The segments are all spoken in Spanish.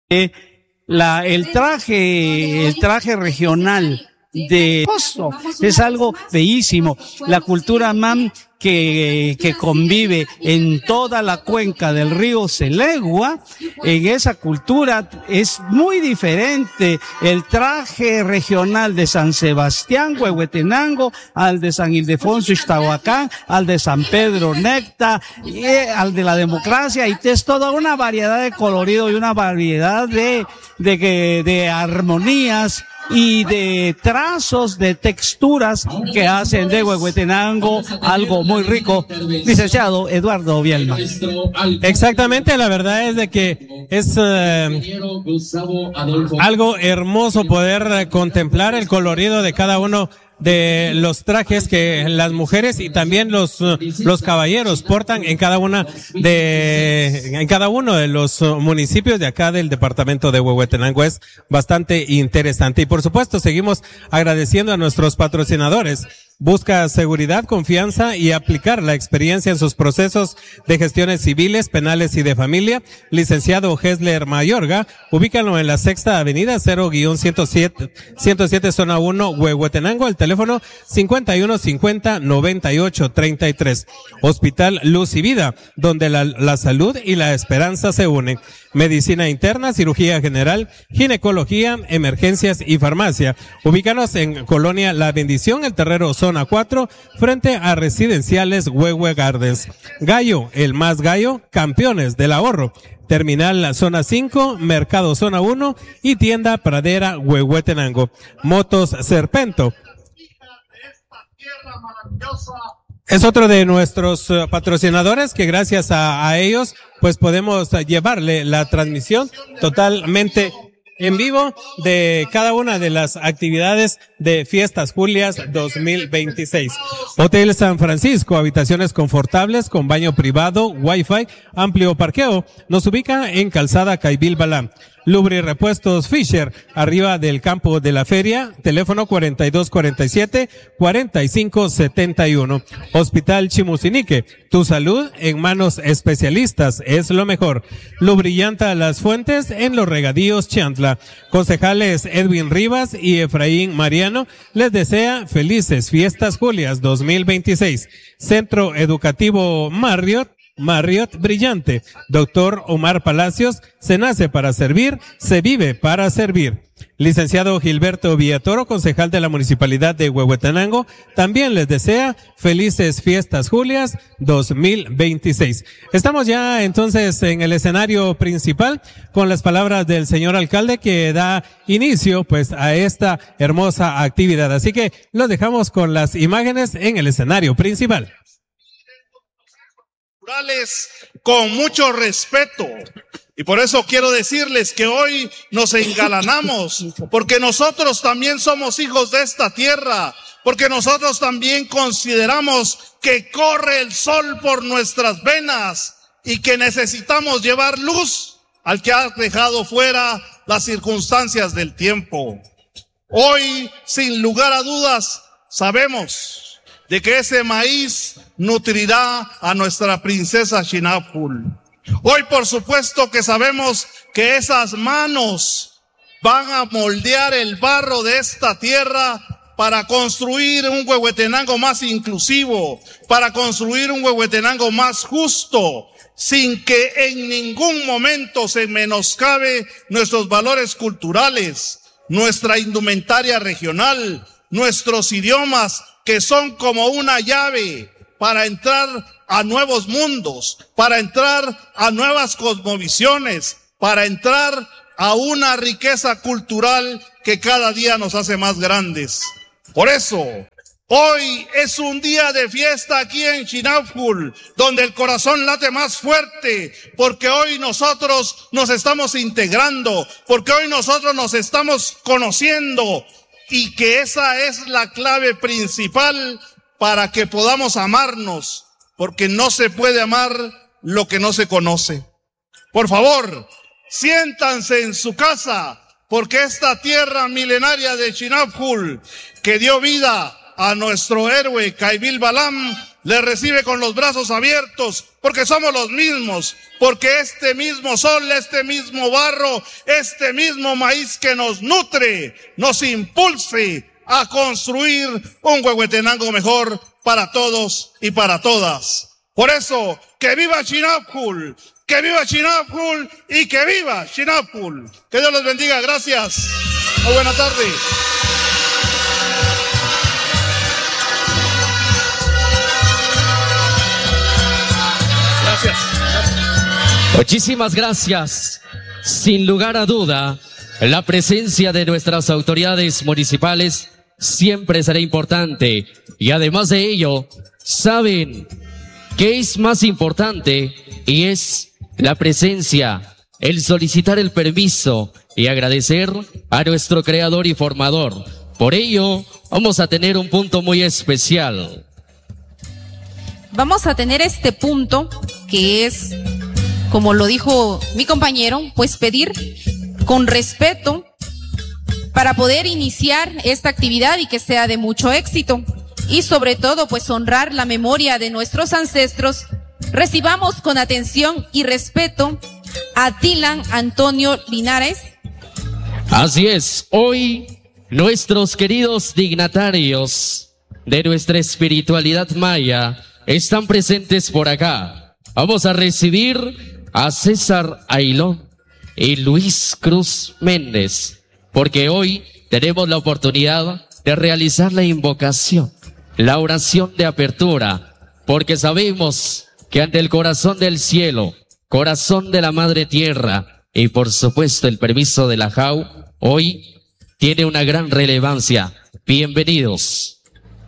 el traje regional es algo bellísimo. La cultura mam que convive en toda la cuenca del río Selegua, en esa cultura es muy diferente el traje regional de San Sebastián, Huehuetenango, al de San Ildefonso, Ixtahuacán, al de San Pedro Necta, al de la democracia, y es toda una variedad de colorido y una variedad de armonías y de trazos, de texturas que hacen de Huehuetenango algo muy rico. Licenciado Eduardo Bielma. Exactamente, la verdad es de que es algo hermoso poder contemplar el colorido de cada uno de los trajes que las mujeres y también los caballeros portan en cada uno de los municipios de acá del departamento de Huehuetenango. Es bastante interesante. Y por supuesto, seguimos agradeciendo a nuestros patrocinadores. Busca seguridad, confianza y aplicar la experiencia en sus procesos de gestiones civiles, penales y de familia. Licenciado Hesler Mayorga, ubícalo en la Sexta Avenida 0-107 zona 1 Huehuetenango, el teléfono 5150-9833. Hospital Luz y Vida, donde la salud y la esperanza se unen. Medicina interna, cirugía general, ginecología, emergencias y farmacia. Ubícanos en Colonia La Bendición, el Terrero zona 4, frente a Residenciales Huehue Gardens. Gallo, el más gallo, campeones del ahorro. Terminal zona 5, Mercado zona 1 y Tienda Pradera Huehuetenango. Motos Serpento es otro de nuestros patrocinadores que gracias a ellos pues podemos llevarle la transmisión totalmente en vivo de cada una de las actividades de Fiestas Julias 2026. Hotel San Francisco, habitaciones confortables con baño privado, wifi, amplio parqueo. Nos ubica en Calzada Caibil Balán. Lubri Repuestos Fisher, arriba del campo de la feria, teléfono 4247-4571. Hospital Chimusinique, tu salud en manos especialistas es lo mejor. Lubrillanta Las Fuentes en Los Regadíos Chantla. Concejales Edwin Rivas y Efraín Mariano les desea felices Fiestas Julias 2026. Centro Educativo Marriott Brillante. Doctor Omar Palacios, se nace para servir, se vive para servir. Licenciado Gilberto Villatoro, concejal de la Municipalidad de Huehuetenango, también les desea felices Fiestas Julias 2026. Estamos ya entonces en el escenario principal con las palabras del señor alcalde que da inicio pues a esta hermosa actividad. Así que los dejamos con las imágenes en el escenario principal. Con mucho respeto, y por eso quiero decirles que hoy nos engalanamos, porque nosotros también somos hijos de esta tierra, porque nosotros también consideramos que corre el sol por nuestras venas y que necesitamos llevar luz al que ha dejado fuera las circunstancias del tiempo. Hoy, sin lugar a dudas, sabemos de que ese maíz nutrirá a nuestra princesa Xinapul. Hoy, por supuesto, que sabemos que esas manos van a moldear el barro de esta tierra para construir un Huehuetenango más inclusivo, para construir un Huehuetenango más justo, sin que en ningún momento se menoscabe nuestros valores culturales, nuestra indumentaria regional, nuestros idiomas, que son como una llave para entrar a nuevos mundos, para entrar a nuevas cosmovisiones, para entrar a una riqueza cultural que cada día nos hace más grandes. Por eso, hoy es un día de fiesta aquí en Xinapul, donde el corazón late más fuerte, porque hoy nosotros nos estamos integrando, porque hoy nosotros nos estamos conociendo, y que esa es la clave principal para que podamos amarnos, porque no se puede amar lo que no se conoce. Por favor, siéntanse en su casa, porque esta tierra milenaria de Xinapul, que dio vida a nuestro héroe Caibil Balam, le recibe con los brazos abiertos, porque somos los mismos, porque este mismo sol, este mismo barro, este mismo maíz que nos nutre, nos impulse a construir un Huehuetenango mejor para todos y para todas. Por eso, que viva Chinabjul, que viva Chinabjul y que viva Chinabjul. Que Dios los bendiga, gracias. Muy buena tarde. Gracias. Muchísimas gracias. Sin lugar a duda, la presencia de nuestras autoridades municipales siempre será importante. Y además de ello, saben que es más importante y es la presencia, el solicitar el permiso y agradecer a nuestro creador y formador. Por ello, vamos a tener un punto muy especial. Vamos a tener este punto que es, como lo dijo mi compañero, pues pedir con respeto para poder iniciar esta actividad y que sea de mucho éxito. Y sobre todo, pues honrar la memoria de nuestros ancestros. Recibamos con atención y respeto a Dylan Antonio Linares. Así es, hoy nuestros queridos dignatarios de nuestra espiritualidad maya están presentes por acá. Vamos a recibir a César Ailón y Luis Cruz Méndez, porque hoy tenemos la oportunidad de realizar la invocación, la oración de apertura, porque sabemos que ante el corazón del cielo, corazón de la madre tierra y por supuesto el permiso de la JAU, hoy tiene una gran relevancia. Bienvenidos.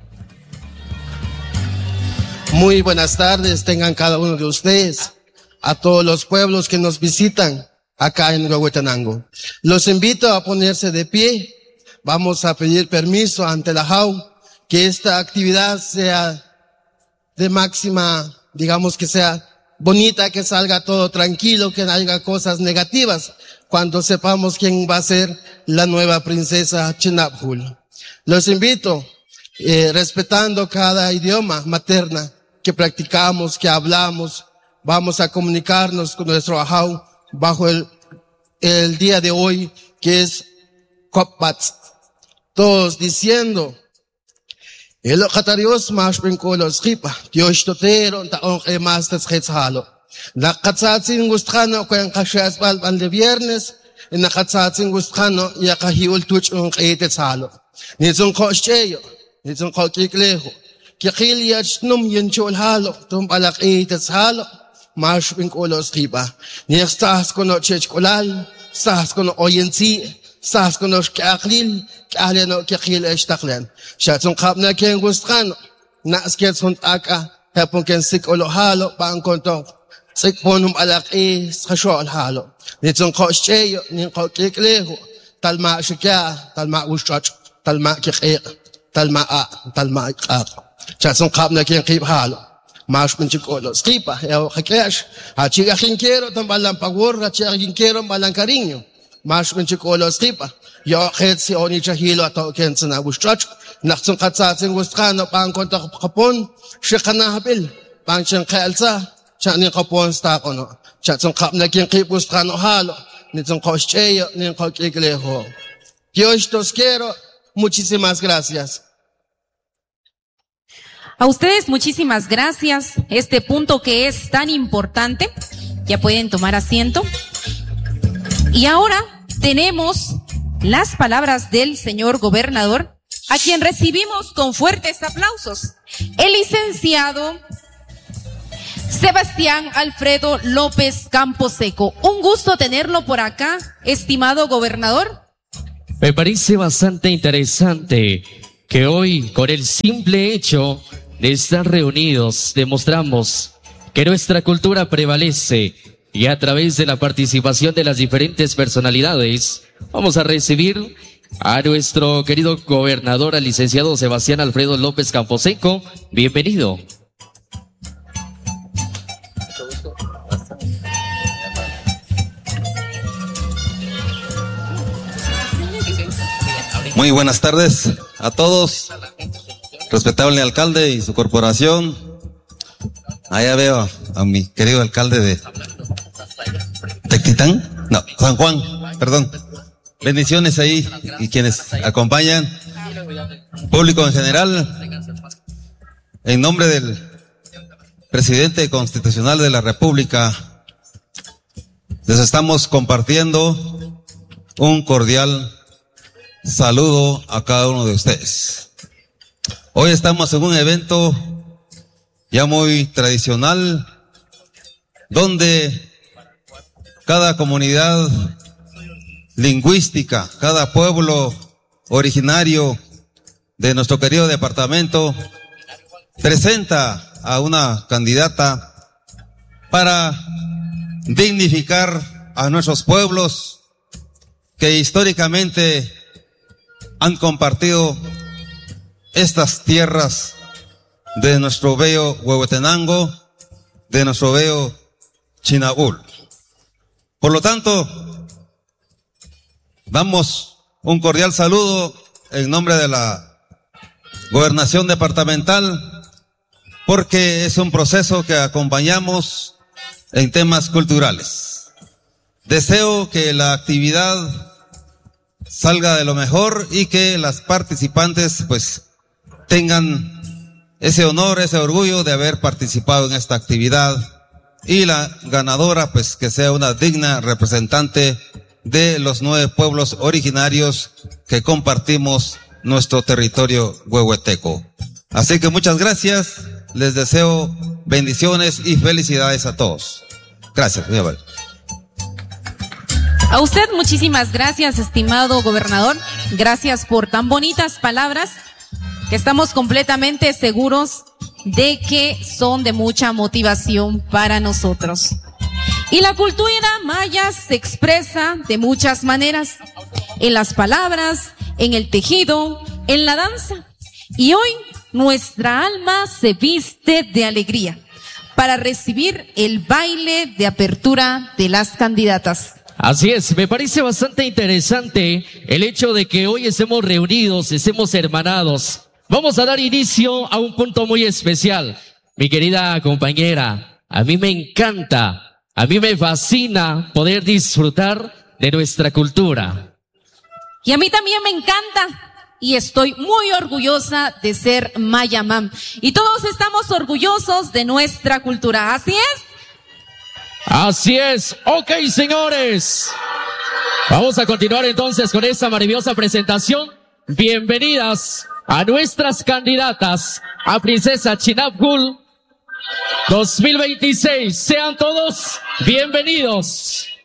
Muy buenas tardes tengan cada uno de ustedes, a todos los pueblos que nos visitan acá en Huehuetenango. Los invito a ponerse de pie. Vamos a pedir permiso ante la JAU que esta actividad sea de máxima, digamos que sea bonita, que salga todo tranquilo, que no haya cosas negativas cuando sepamos quién va a ser la nueva princesa Chinabjul. Los invito, respetando cada idioma materna que practicamos, que hablamos, vamos a comunicarnos con nuestro ajau bajo el día de hoy, que es Kopats. Todos diciendo, el Qatarios más brincolos ripa, Dios totero, taong más halo. Nakatsatin gustano, kung kasyas balban de viernes, nakatsatin gustano, yakahiul tuch halo. Nizong kosyeyo, nizong kokikleho, kikiliyach num yenchol halo, tumpalak halo, mas brincolos ripa. Niyastas kono chechkolal, sas kono oyensi, sas kono shkaklil, kahleno kikil eshtaklen. Shatsong kapna keng gustano, naskets hunt aka, hepon ken sik olo halo, bang kontong, sik ponum alak skashol halo. Nitsong kosyeyo, nin kokikleho, talma shikya, talma ushach, talma kikik, talma talma ikak. Shatsong kapna keng kip halo. Mas pinchikolo, skipa, eo kakesh, hachiga kinkero, tambalang pagwor, hachiga kinkero, balang karinyo. Mas pinchikolo, skipa, yo khet si oni chahilo ato kensa na bushach, naktsong katsatsing wustkano, pang konta kapon, shikana hapil, pang siyang kaelsa, chaning kapon stakono, chatsong kap na kinkip wustkano halo, nitsong koscheyo, nin kokikleho. Dios tos quiero, muchísimas gracias. A ustedes muchísimas gracias. Este punto que es tan importante, ya pueden tomar asiento. Y ahora tenemos las palabras del señor gobernador, a quien recibimos con fuertes aplausos. El licenciado Sebastián Alfredo López Camposeco. Un gusto tenerlo por acá, estimado gobernador. Me parece bastante interesante que hoy, con el simple hecho de estar reunidos, demostramos que nuestra cultura prevalece, y a través de la participación de las diferentes personalidades vamos a recibir a nuestro querido gobernador, al licenciado Sebastián Alfredo López Camposeco. Bienvenido. Muy buenas tardes a todos. Respetable alcalde y su corporación. Allá veo a mi querido alcalde de Tectitán, no, San Juan, perdón. Bendiciones ahí y quienes acompañan, público en general, en nombre del presidente constitucional de la República, les estamos compartiendo un cordial saludo a cada uno de ustedes. Hoy estamos en un evento ya muy tradicional, donde cada comunidad lingüística, cada pueblo originario de nuestro querido departamento presenta a una candidata para dignificar a nuestros pueblos que históricamente han compartido estas tierras de nuestro bello Huehuetenango, de nuestro bello Chinabul. Por lo tanto, damos un cordial saludo en nombre de la Gobernación Departamental, porque es un proceso que acompañamos en temas culturales. Deseo que la actividad salga de lo mejor y que las participantes pues tengan ese honor, ese orgullo de haber participado en esta actividad, y la ganadora pues que sea una digna representante de los 9 pueblos originarios que compartimos nuestro territorio huehueteco. Así que muchas gracias, les deseo bendiciones y felicidades a todos. Gracias, muy amable. A usted muchísimas gracias, estimado gobernador. Gracias por tan bonitas palabras, que estamos completamente seguros de que son de mucha motivación para nosotros. Y la cultura maya se expresa de muchas maneras, en las palabras, en el tejido, en la danza. Y hoy nuestra alma se viste de alegría para recibir el baile de apertura de las candidatas. Así es, me parece bastante interesante el hecho de que hoy estemos reunidos, estemos hermanados. Vamos a dar inicio a un punto muy especial. Mi querida compañera, a mí me encanta, a mí me fascina poder disfrutar de nuestra cultura. Y a mí también me encanta y estoy muy orgullosa de ser Maya Mam. Y todos estamos orgullosos de nuestra cultura, ¿así es? Así es. Ok, señores. Vamos a continuar entonces con esta maravillosa presentación. Bienvenidas a nuestras candidatas a Princesa Chinabul 2026. Sean todos bienvenidos.